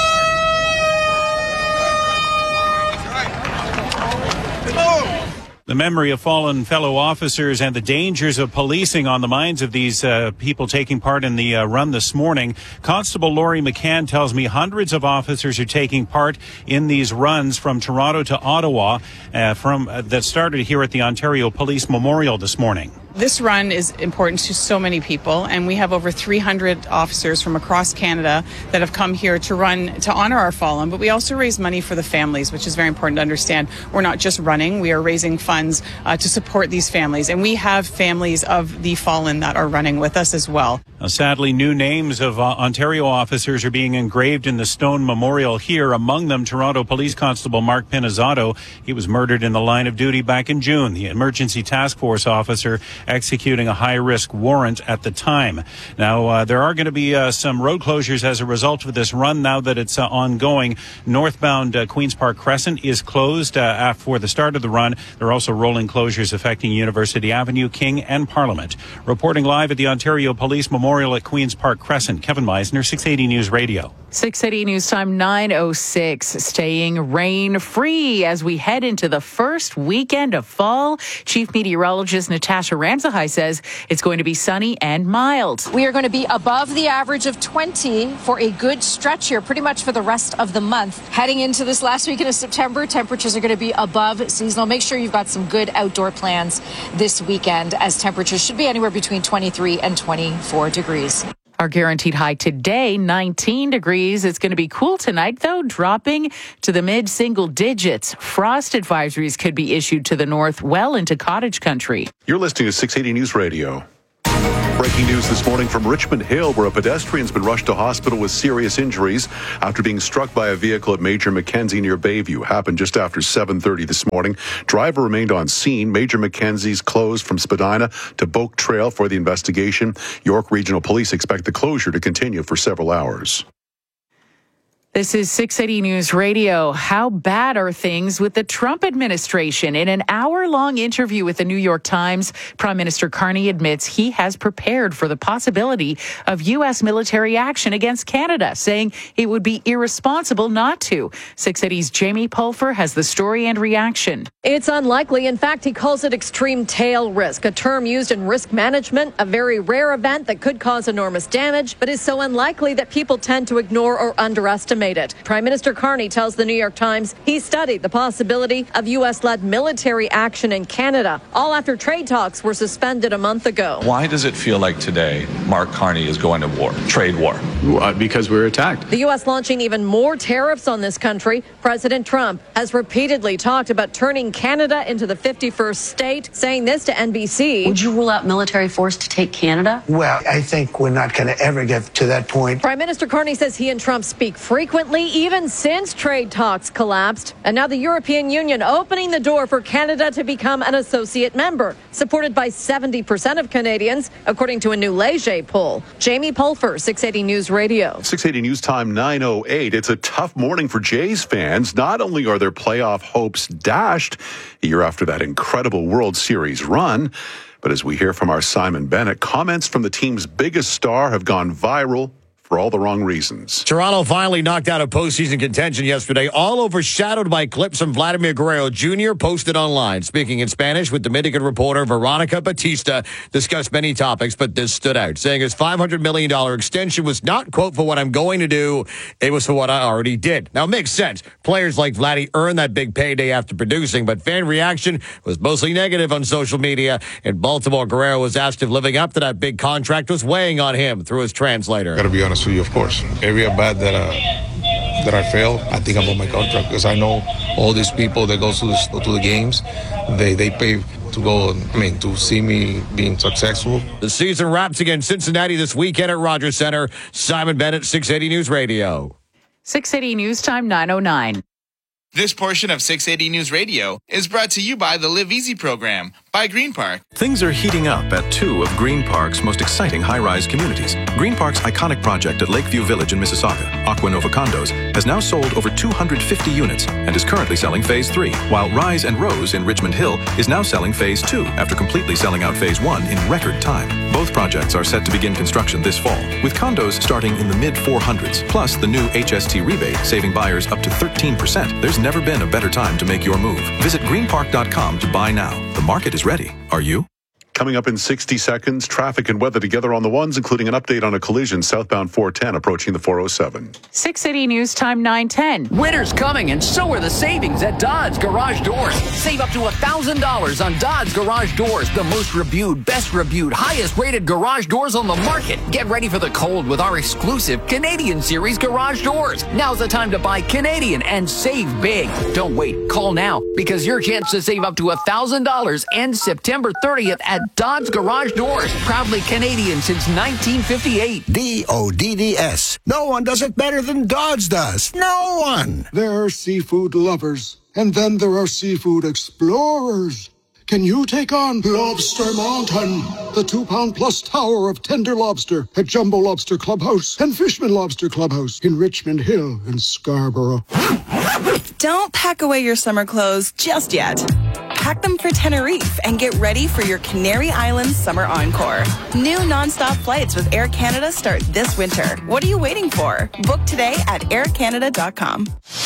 The memory of fallen fellow officers and the dangers of policing on the minds of these people taking part in the run this morning. Constable Laurie McCann tells me hundreds of officers are taking part in these runs from Toronto to Ottawa that started here at the Ontario Police Memorial this morning. This run is important to so many people, and we have over 300 officers from across Canada that have come here to run to honor our fallen, but we also raise money for the families, which is very important to understand. We're not just running, we are raising funds to support these families, and we have families of the fallen that are running with us as well. Now, sadly, new names of Ontario officers are being engraved in the stone memorial here, among them Toronto Police Constable Mark Pinizzato. He was murdered in the line of duty back in June. The emergency task force officer executing a high-risk warrant at the time. Now, there are going to be some road closures as a result of this run now that it's ongoing. Northbound Queen's Park Crescent is closed for the start of the run. There are also rolling closures affecting University Avenue, King, and Parliament. Reporting live at the Ontario Police Memorial at Queen's Park Crescent, Kevin Meisner, 680 News Radio. 680 News Time 9:06, staying rain-free as we head into the first weekend of fall. Chief Meteorologist Natasha Ramsahai says it's going to be sunny and mild. We are going to be above the average of 20 for a good stretch here, pretty much for the rest of the month. Heading into this last weekend of September, temperatures are going to be above seasonal. Make sure you've got some good outdoor plans this weekend, as temperatures should be anywhere between 23 and 24 degrees. Our guaranteed high today, 19 degrees. It's going to be cool tonight, though, dropping to the mid-single digits. Frost advisories could be issued to the north well into cottage country. You're listening to 680 News Radio. Breaking news this morning from Richmond Hill, where a pedestrian's been rushed to hospital with serious injuries after being struck by a vehicle at Major Mackenzie near Bayview. Happened just after 7:30 this morning. Driver remained on scene. Major Mackenzie's closed from Spadina to Boak Trail for the investigation. York Regional Police expect the closure to continue for several hours. This is 680 News Radio. How bad are things with the Trump administration? In an hour-long interview with the New York Times, Prime Minister Carney admits he has prepared for the possibility of U.S. military action against Canada, saying it would be irresponsible not to. 680's Jamie Pulfer has the story and reaction. It's unlikely. In fact, he calls it extreme tail risk, a term used in risk management, a very rare event that could cause enormous damage, but is so unlikely that people tend to ignore or underestimate it. Prime Minister Carney tells the New York Times he studied the possibility of U.S.-led military action in Canada, all after trade talks were suspended a month ago. Why does it feel like today Mark Carney is going to war, trade war? Because we're attacked. The U.S. launching even more tariffs on this country. President Trump has repeatedly talked about turning Canada into the 51st state, saying this to NBC. Would you rule out military force to take Canada? Well, I think we're not going to ever get to that point. Prime Minister Carney says he and Trump speak frequently, even since trade talks collapsed. And now the European Union opening the door for Canada to become an associate member, supported by 70% of Canadians, according to a new Leger poll. Jamie Pulfer, 680 News Radio. 680 News Time 9:08. It's a tough morning for Jays fans. Not only are their playoff hopes dashed a year after that incredible World Series run, but as we hear from our Simon Bennett, comments from the team's biggest star have gone viral for all the wrong reasons. Toronto finally knocked out of postseason contention yesterday, all overshadowed by clips from Vladimir Guerrero Jr. posted online. Speaking in Spanish with Dominican reporter Veronica Batista, discussed many topics, but this stood out, saying his $500 million extension was not, quote, for what I'm going to do, it was for what I already did. Now, it makes sense. Players like Vladdy earn that big payday after producing, but fan reaction was mostly negative on social media. In Baltimore, Guerrero was asked if living up to that big contract was weighing on him through his translator. Gotta be honest with you, of course. Every at bat that I fail, I think about my contract, because I know all these people that go to the games, they pay to go, to see me being successful. The season wraps against Cincinnati this weekend at Rogers Center. Simon Bennett, 680 News Radio. 680 News Time 9:09. This portion of 680 News Radio is brought to you by the Live Easy program by Green Park. Things are heating up at two of Green Park's most exciting high-rise communities. Green Park's iconic project at Lakeview Village in Mississauga, Aquanova Condos, has now sold over 250 units and is currently selling Phase 3, while Rise and Rose in Richmond Hill is now selling Phase 2 after completely selling out Phase 1 in record time. Both projects are set to begin construction this fall, with condos starting in the mid-400s, plus the new HST rebate saving buyers up to 13%. There's never been a better time to make your move. Visit greenpark.com to buy now. The market is ready. Are you? Coming up in 60 seconds, traffic and weather together on the ones, including an update on a collision southbound 410 approaching the 407. 680 News Time 9:10. Winter's coming, and so are the savings at Dodds Garage Doors. Save up to $1,000 on Dodds Garage Doors, the most reviewed, best reviewed, highest rated garage doors on the market. Get ready for the cold with our exclusive Canadian Series garage doors. Now's the time to buy Canadian and save big. Don't wait. Call now, because your chance to save up to $1,000 ends September 30th at Dodds Garage Doors. Proudly Canadian since 1958. DODDS. No one does it better than Dodds does. No one. There are seafood lovers, and then there are seafood explorers. Can you take on Lobster Mountain, the 2-pound-plus tower of tender lobster at Jumbo Lobster Clubhouse and Fishman Lobster Clubhouse in Richmond Hill and Scarborough? Don't pack away your summer clothes just yet. Pack them for Tenerife and get ready for your Canary Islands summer encore. New nonstop flights with Air Canada start this winter. What are you waiting for? Book today at aircanada.com.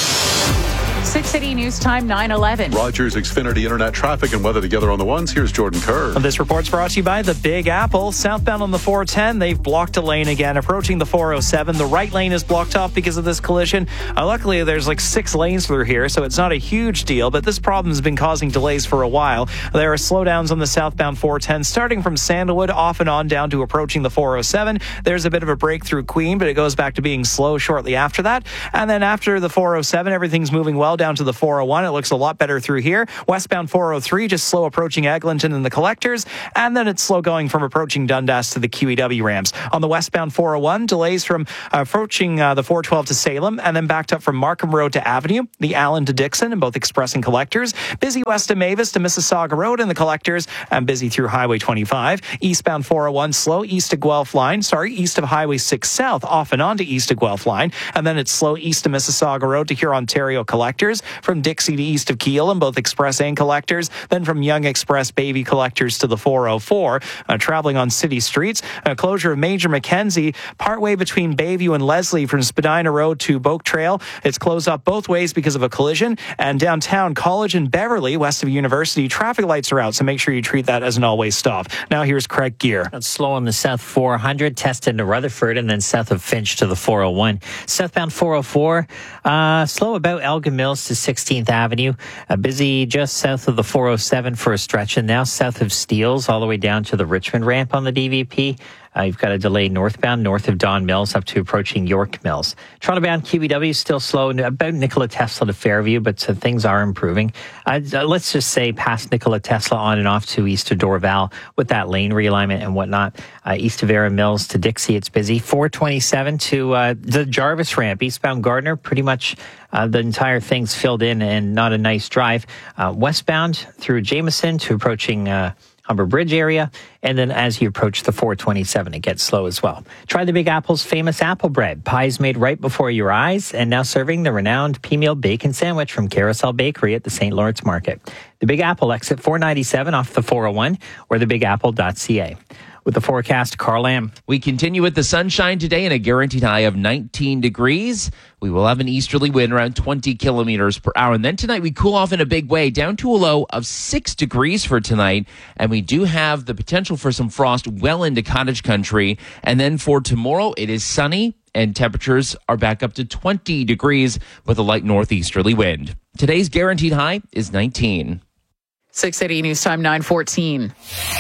680 News Time, 9:11. Rogers Xfinity Internet traffic and weather together on the ones. Here's Jordan Kerr. This report's brought to you by the Big Apple. Southbound on the 410, they've blocked a lane again. Approaching the 407, the right lane is blocked off because of this collision. Luckily, there's like 6 lanes through here, so it's not a huge deal, but this problem has been causing delays for a while. There are slowdowns on the southbound 410, starting from Sandalwood, off and on down to approaching the 407. There's a bit of a break through Queen, but it goes back to being slow shortly after that. And then after the 407, everything's moving well down to the 401. It looks a lot better through here. Westbound 403, just slow approaching Eglinton and the collectors. And then it's slow going from approaching Dundas to the QEW ramps. On the westbound 401, delays from approaching the 412 to Salem, and then backed up from Markham Road to Avenue, the Allen to Dixon, and both express and collectors. Busy west of Mavis to Mississauga Road and the collectors, and busy through Highway 25. Eastbound 401, slow east of Guelph line. East of Highway 6 South, off and on to east of Guelph line. And then it's slow east of Mississauga Road to Huron-Ontario collectors. From Dixie to east of Kiel and both express and collectors. Then from Young Express Baby collectors to the 404. Traveling on city streets. Closure of Major Mackenzie partway between Bayview and Leslie from Spadina Road to Boak Trail. It's closed up both ways because of a collision. And downtown College and Beverly, west of University, traffic lights are out, so make sure you treat that as an always stop. Now here's Craig Gear. It's slow on the south 400, tested to Rutherford, and then south of Finch to the 401. Southbound 404, slow about Elgin Mills to 16th Avenue. Busy just south of the 407 for a stretch, and now south of Steeles all the way down to the Richmond ramp on the DVP. You've got a delay northbound, north of Don Mills up to approaching York Mills. Toronto-bound QEW still slow about Nikola Tesla to Fairview, but things are improving. Let's just say past Nikola Tesla on and off to east of Dorval with that lane realignment and whatnot. East of Era Mills to Dixie, it's busy. 427 to the Jarvis ramp, eastbound Gardner, pretty much the entire thing's filled in and not a nice drive. Westbound through Jameson to approaching Humber Bridge area, and then as you approach the 427, it gets slow as well. Try the Big Apple's famous apple bread. Pies made right before your eyes, and now serving the renowned P-Meal Bacon Sandwich from Carousel Bakery at the St. Lawrence Market. The Big Apple, exit 497 off the 401, or thebigapple.ca. With the forecast, Carl Lamb. We continue with the sunshine today and a guaranteed high of 19 degrees. We will have an easterly wind around 20 kilometers per hour. And then tonight we cool off in a big way down to a low of 6 degrees for tonight. And we do have the potential for some frost well into cottage country. And then for tomorrow, it is sunny and temperatures are back up to 20 degrees with a light northeasterly wind. Today's guaranteed high is 19. 680 News Time, 9:14.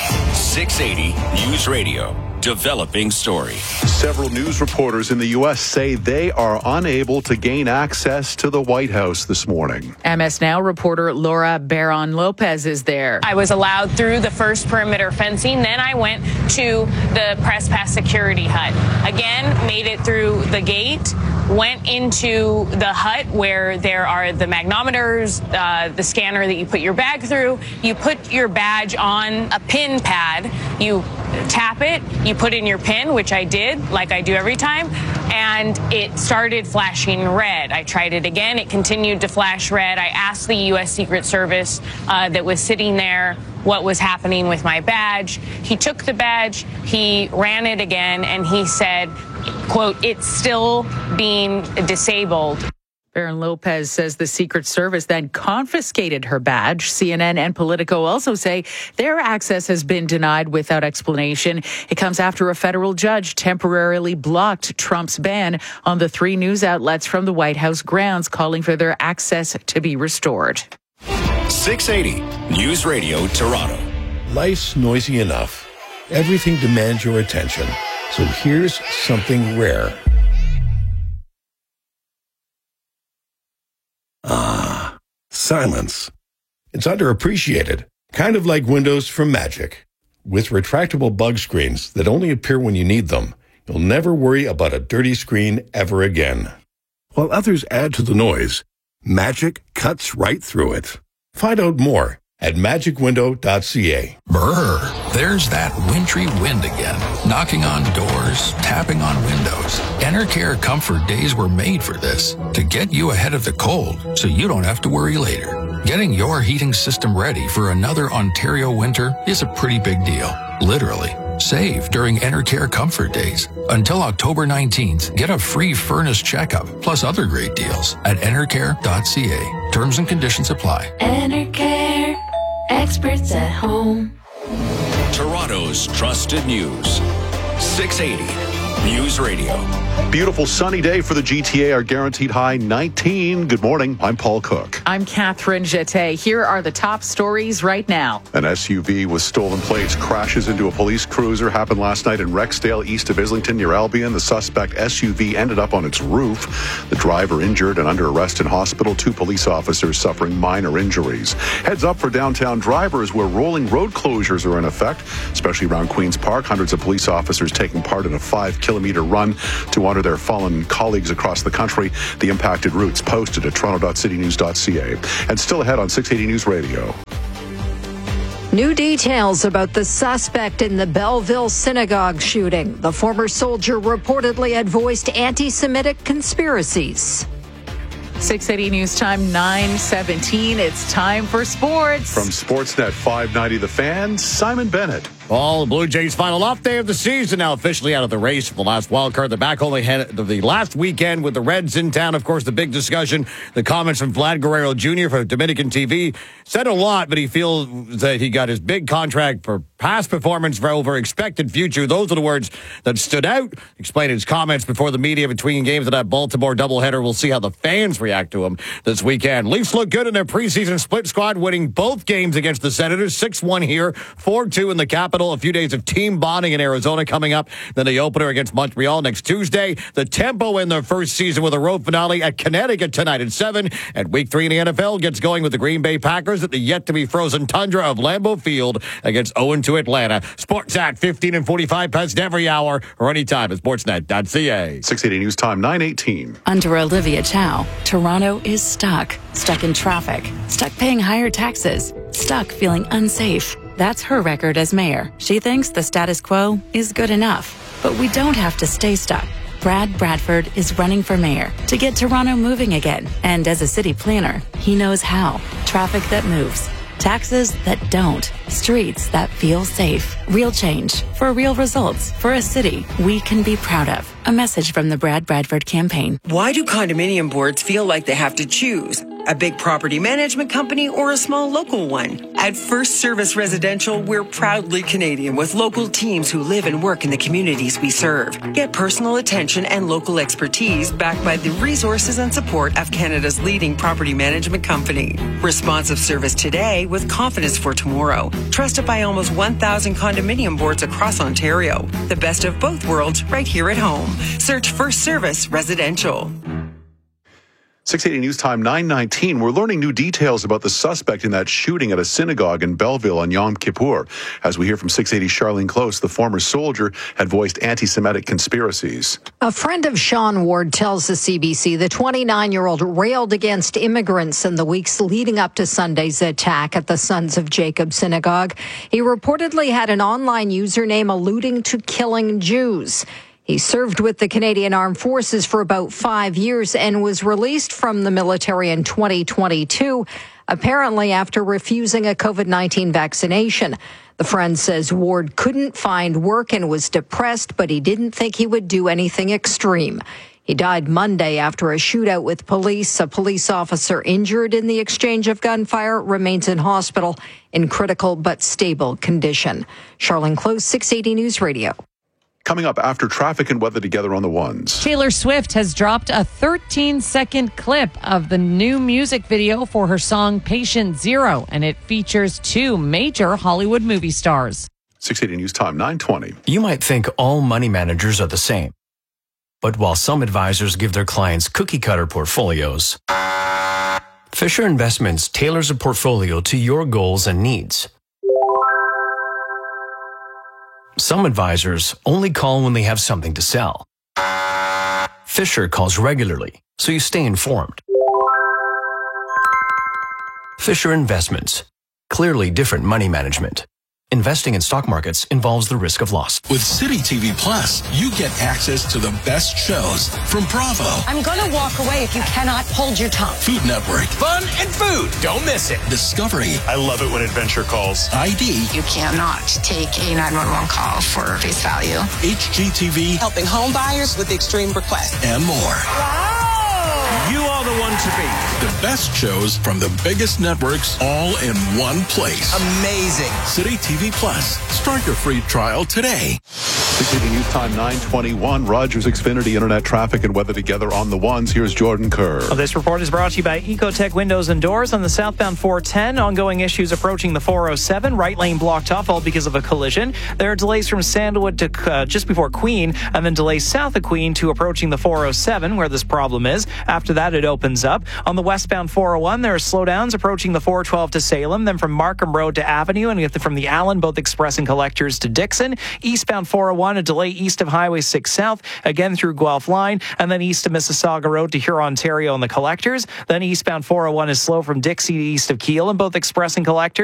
680 News Radio. Developing story. Several news reporters in the U.S. say they are unable to gain access to the White House this morning. MS Now reporter Laura Barron Lopez is there. I was allowed through the first perimeter fencing. Then I went to the press pass security hut. Again, made it through the gate, went into the hut where there are the magnometers, the scanner that you put your bag through. You put your badge on a pin pad. You tap it. You put in your PIN, which I did, like I do every time, and it started flashing red. I tried it again. It continued to flash red. I asked the U.S. Secret Service that was sitting there what was happening with my badge. He took the badge, he ran it again, and he said, quote, "It's still being disabled." Barron Lopez says the Secret Service then confiscated her badge. CNN and Politico also say their access has been denied without explanation. It comes after a federal judge temporarily blocked Trump's ban on the 3 news outlets from the White House grounds, calling for their access to be restored. 680 News Radio Toronto. Life's noisy enough. Everything demands your attention. So here's something rare. Silence. It's underappreciated, kind of like windows from Magic. With retractable bug screens that only appear when you need them, you'll never worry about a dirty screen ever again. While others add to the noise, Magic cuts right through it. Find out more at magicwindow.ca. Brr, there's that wintry wind again, knocking on doors, tapping on windows. Enercare Comfort Days were made for this, to get you ahead of the cold so you don't have to worry later. Getting your heating system ready for another Ontario winter is a pretty big deal, literally. Save during Enercare Comfort Days. Until October 19th, get a free furnace checkup, plus other great deals at enercare.ca. Terms and conditions apply. Enercare, experts at home. Toronto's trusted news. 680 News Radio. Beautiful sunny day for the GTA. Our guaranteed high 19. Good morning. I'm Paul Cook. I'm Catherine Jeté. Here are the top stories right now. An SUV with stolen plates crashes into a police cruiser. Happened last night in Rexdale, east of Islington, near Albion. The suspect SUV ended up on its roof. The driver injured and under arrest in hospital. 2 police officers suffering minor injuries. Heads up for downtown drivers where rolling road closures are in effect, especially around Queen's Park. Hundreds of police officers taking part in a 5-kilometer run to honor their fallen colleagues across the country. The impacted routes posted at toronto.citynews.ca. And still ahead on 680 News Radio. New details about the suspect in the Belleville synagogue shooting. The former soldier reportedly had voiced anti-Semitic conspiracies. 680 News Time, 9:17. It's time for sports. From Sportsnet 590 The Fan, Simon Bennett. All the Blue Jays' final off day of the season now officially out of the race for the last wild card. They're back only had the last weekend with the Reds in town. Of course, the big discussion, the comments from Vlad Guerrero Jr. for Dominican TV. Said a lot, but he feels that he got his big contract for past performance for over expected future. Those are the words that stood out. Explained his comments before the media between games of that Baltimore doubleheader. We'll see how the fans react to him this weekend. Leafs look good in their preseason split squad, winning both games against the Senators. 6-1 here, 4-2 in the capital. A few days of team bonding in Arizona coming up. Then the opener against Montreal next Tuesday. The Tempo in their first season with a road finale at Connecticut tonight at 7. And week 3 in the NFL gets going with the Green Bay Packers at the yet-to-be-frozen tundra of Lambeau Field against 0-2 Atlanta. Sports at 15 and 45 past every hour or anytime at sportsnet.ca. 680 News Time, 9:18. Under Olivia Chow, Toronto is stuck. Stuck in traffic. Stuck paying higher taxes. Stuck feeling unsafe. That's her record as mayor. She thinks the status quo is good enough. But we don't have to stay stuck. Brad Bradford is running for mayor to get Toronto moving again. And as a city planner, he knows how. Traffic that moves. Taxes that don't. Streets that feel safe. Real change for real results for a city we can be proud of. A message from the Brad Bradford campaign. Why do condominium boards feel like they have to choose? A big property management company or a small local one? At First Service Residential, we're proudly Canadian with local teams who live and work in the communities we serve. Get personal attention and local expertise backed by the resources and support of Canada's leading property management company. Responsive service today with confidence for tomorrow. Trusted by almost 1,000 condominium boards across Ontario. The best of both worlds right here at home. Search First Service Residential. 680 News Time, 9:19. We're learning new details about the suspect in that shooting at a synagogue in Belleville on Yom Kippur. As we hear from 680 Charlene Close, the former soldier had voiced anti-Semitic conspiracies. A friend of Sean Ward tells the CBC the 29-year-old railed against immigrants in the weeks leading up to Sunday's attack at the Sons of Jacob Synagogue. He reportedly had an online username alluding to killing Jews. He served with the Canadian Armed Forces for about 5 years and was released from the military in 2022, apparently after refusing a COVID-19 vaccination. The friend says Ward couldn't find work and was depressed, but he didn't think he would do anything extreme. He died Monday after a shootout with police. A police officer injured in the exchange of gunfire remains in hospital in critical but stable condition. Charlene Close, 680 News Radio. Coming up after traffic and weather together on the ones. Taylor Swift has dropped a 13-second clip of the new music video for her song Patient Zero, and it features 2 major Hollywood movie stars. 680 News Time, 9:20. You might think all money managers are the same. But while some advisors give their clients cookie-cutter portfolios, Fisher Investments tailors a portfolio to your goals and needs. Some advisors only call when they have something to sell. Fisher calls regularly, so you stay informed. Fisher Investments. clearly different money management. Investing in stock markets involves the risk of loss. With City TV Plus, you get access to the best shows from Bravo, I'm going to walk away if you cannot hold your tongue. Food Network, Fun and food. Don't miss it. Discovery, I love it when Adventure calls. ID, You cannot take a 911 call for face value. HGTV, Helping home buyers with extreme requests. and more. You are the one to beat. The best shows from the biggest networks all in one place. Amazing. City TV Plus. Start your free trial today. 680 News Time 921. Rogers Xfinity Internet traffic and weather together on the ones. Here's Jordan Kerr. This report is brought to you by Ecotech Windows and Doors on the southbound 410. Ongoing issues approaching the 407. Right lane blocked off, all because of a collision. There are delays from Sandalwood to just before Queen, and then delays south of Queen to approaching the 407, where this problem is. After that, it opens up. On the westbound 401, there are slowdowns approaching the 412 to Salem, then from Markham Road to Avenue, and from the Allen, both express and collectors to Dixon. Eastbound 401, a delay east of Highway 6 South, again through Guelph Line, and then east of Mississauga Road to Huron, Ontario, and the collectors. Then eastbound 401 is slow from Dixie to east of Kiel, and both express and collectors.